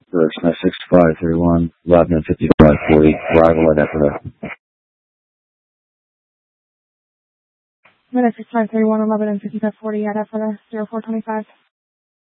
Direction 6531, 11 and 5540, arrival at Ephrata. Minute 6531, 11 and 5540 at Ephrata, 0425.